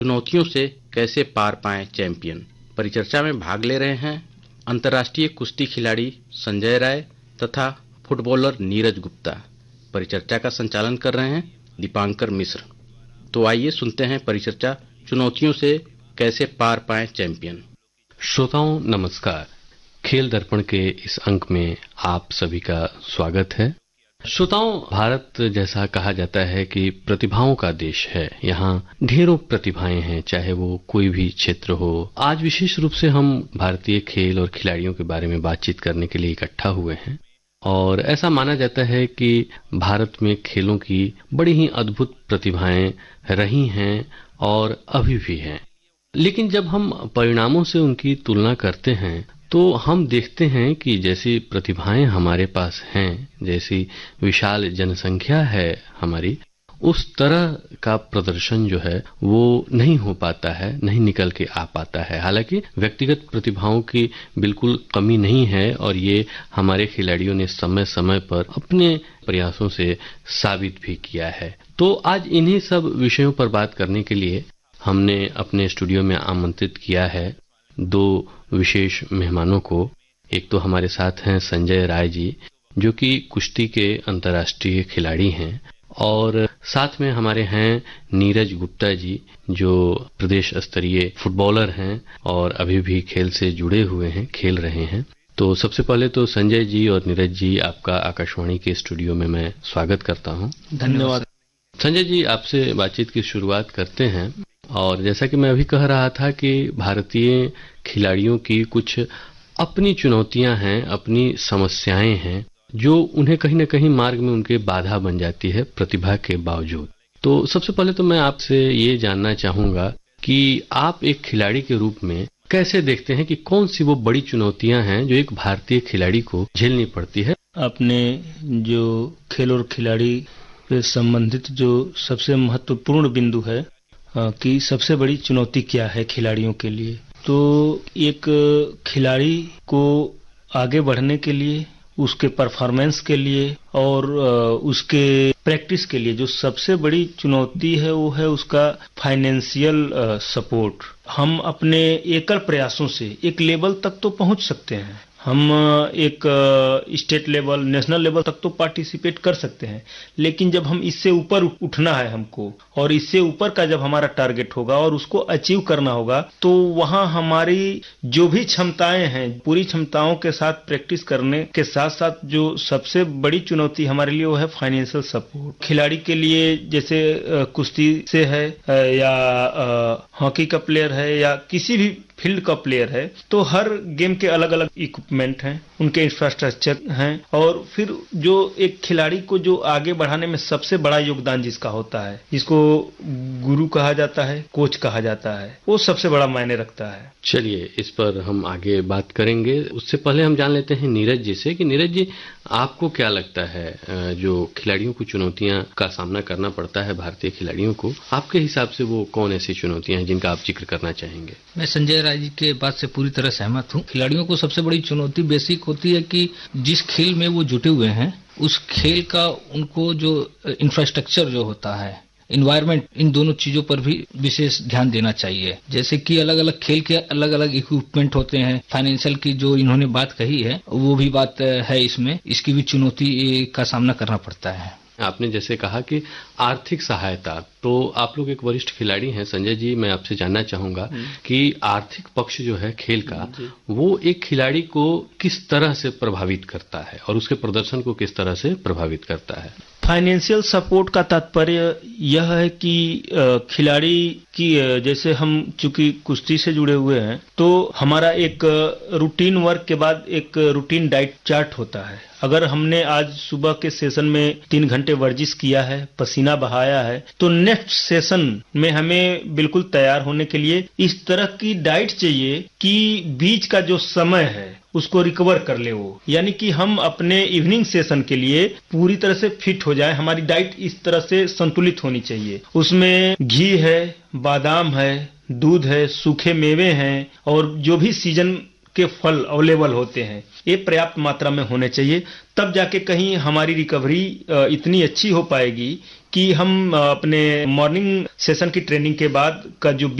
चुनौतियों से कैसे पार पाएं चैंपियन। परिचर्चा में भाग ले रहे हैं अंतर्राष्ट्रीय कुश्ती खिलाड़ी संजय राय तथा फुटबॉलर नीरज गुप्ता। परिचर्चा का संचालन कर रहे हैं दीपांकर मिश्र। तो आइए सुनते हैं परिचर्चा, चुनौतियों से कैसे पार पाएं चैंपियन। श्रोताओं नमस्कार। खेल दर्पण के इस अंक में आप सभी का स्वागत है। श्रोताओं, भारत जैसा कहा जाता है कि प्रतिभाओं का देश है। यहाँ ढेरों प्रतिभाएं हैं, चाहे वो कोई भी क्षेत्र हो। आज विशेष रूप से हम भारतीय खेल और खिलाड़ियों के बारे में बातचीत करने के लिए इकट्ठा हुए हैं और ऐसा माना जाता है कि भारत में खेलों की बड़ी ही अद्भुत प्रतिभाएं रही हैं और अभी भी हैं। लेकिन जब हम परिणामों से उनकी तुलना करते हैं तो हम देखते हैं कि जैसी प्रतिभाएं हमारे पास हैं, जैसी विशाल जनसंख्या है हमारी, उस तरह का प्रदर्शन जो है वो नहीं हो पाता है, नहीं निकल के आ पाता है। हालांकि व्यक्तिगत प्रतिभाओं की बिल्कुल कमी नहीं है और ये हमारे खिलाड़ियों ने समय समय पर अपने प्रयासों से साबित भी किया है। तो आज इन्हीं सब विषयों पर बात करने के लिए हमने अपने स्टूडियो में आमंत्रित किया है दो विशेष मेहमानों को। एक तो हमारे साथ हैं संजय राय जी, जो कि कुश्ती के अंतर्राष्ट्रीय खिलाड़ी हैं, और साथ में हमारे हैं नीरज गुप्ता जी, जो प्रदेश स्तरीय फुटबॉलर हैं और अभी भी खेल से जुड़े हुए हैं, खेल रहे हैं। तो सबसे पहले तो संजय जी और नीरज जी, आपका आकाशवाणी के स्टूडियो में मैं स्वागत करता हूं। धन्यवाद। संजय जी, आपसे बातचीत की शुरुआत करते हैं। और जैसा कि मैं अभी कह रहा था कि भारतीय खिलाड़ियों की कुछ अपनी चुनौतियां हैं, अपनी समस्याएं हैं, जो उन्हें कहीं न कहीं मार्ग में उनके बाधा बन जाती है प्रतिभा के बावजूद। तो सबसे पहले तो मैं आपसे ये जानना चाहूंगा कि आप एक खिलाड़ी के रूप में कैसे देखते हैं कि कौन सी वो बड़ी चुनौतियां हैं जो एक भारतीय खिलाड़ी को झेलनी पड़ती है। आपने जो खेल और खिलाड़ी से संबंधित जो सबसे महत्वपूर्ण बिंदु है कि सबसे बड़ी चुनौती क्या है खिलाड़ियों के लिए, तो एक खिलाड़ी को आगे बढ़ने के लिए, उसके परफॉर्मेंस के लिए और उसके प्रैक्टिस के लिए जो सबसे बड़ी चुनौती है वो है उसका फाइनेंशियल सपोर्ट। हम अपने एकल प्रयासों से एक लेवल तक तो पहुंच सकते हैं, हम एक स्टेट लेवल, नेशनल लेवल तक तो पार्टिसिपेट कर सकते हैं, लेकिन जब हम इससे ऊपर उठना है हमको, और इससे ऊपर का जब हमारा टारगेट होगा और उसको अचीव करना होगा, तो वहां हमारी जो भी क्षमताएं हैं, पूरी क्षमताओं के साथ प्रैक्टिस करने के साथ साथ जो सबसे बड़ी चुनौती हमारे लिए वो है फाइनेंशियल सपोर्ट। खिलाड़ी के लिए जैसे कुश्ती से है या हॉकी का प्लेयर है या किसी भी फील्ड का प्लेयर है, तो हर गेम के अलग अलग इक्विपमेंट हैं, उनके इंफ्रास्ट्रक्चर हैं, और फिर जो एक खिलाड़ी को जो आगे बढ़ाने में सबसे बड़ा योगदान जिसका होता है, जिसको गुरु कहा जाता है, कोच कहा जाता है, वो सबसे बड़ा मायने रखता है। चलिए, इस पर हम आगे बात करेंगे। उससे पहले हम जान लेते हैं नीरज जी से कि नीरज जी, आपको क्या लगता है जो खिलाड़ियों को चुनौतियां का सामना करना पड़ता है, भारतीय खिलाड़ियों को, आपके हिसाब से वो कौन ऐसी चुनौतियां हैं जिनका आप जिक्र करना चाहेंगे। मैं संजय राय जी के बात से पूरी तरह सहमत हूँ। खिलाड़ियों को सबसे बड़ी चुनौती बेसिक होती है कि जिस खेल में वो जुटे हुए हैं उस खेल का उनको जो इंफ्रास्ट्रक्चर जो होता है, इन्वायरमेंट, इन दोनों चीजों पर भी विशेष ध्यान देना चाहिए। जैसे कि अलग अलग खेल के अलग अलग इक्विपमेंट होते हैं, फाइनेंशियल की जो इन्होंने बात कही है वो भी बात है, इसमें इसकी भी चुनौती का सामना करना पड़ता है। आपने जैसे कहा कि आर्थिक सहायता, तो आप लोग एक वरिष्ठ खिलाड़ी हैं संजय जी, मैं आपसे जानना चाहूंगा कि आर्थिक पक्ष जो है खेल का, वो एक खिलाड़ी को किस तरह से प्रभावित करता है और उसके प्रदर्शन को किस तरह से प्रभावित करता है। फाइनेंशियल सपोर्ट का तात्पर्य यह है कि खिलाड़ी की, जैसे हम चूंकि कुश्ती से जुड़े हुए हैं, तो हमारा एक रूटीन वर्क के बाद एक रूटीन डाइट चार्ट होता है। अगर हमने आज सुबह के सेशन में 3 घंटे वर्जिश किया है, पसीना बहाया है, तो नेक्स्ट सेशन में हमें बिल्कुल तैयार होने के लिए इस तरह की डाइट चाहिए कि बीच का जो समय है उसको रिकवर कर ले वो, यानी कि हम अपने इवनिंग सेशन के लिए पूरी तरह से फिट हो जाए। हमारी डाइट इस तरह से संतुलित होनी चाहिए, उसमें घी है, बादाम है, दूध है, सूखे मेवे हैं और जो भी सीजन के फल अवेलेबल होते हैं, ये पर्याप्त मात्रा में होने चाहिए। तब जाके कहीं हमारी रिकवरी इतनी अच्छी हो पाएगी कि हम अपने मॉर्निंग सेशन की ट्रेनिंग के बाद का जो